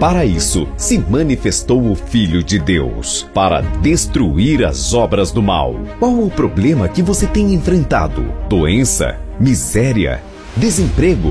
Para isso, se manifestou o Filho de Deus, para destruir as obras do mal. Qual o problema que você tem enfrentado? Doença? Miséria? Desemprego?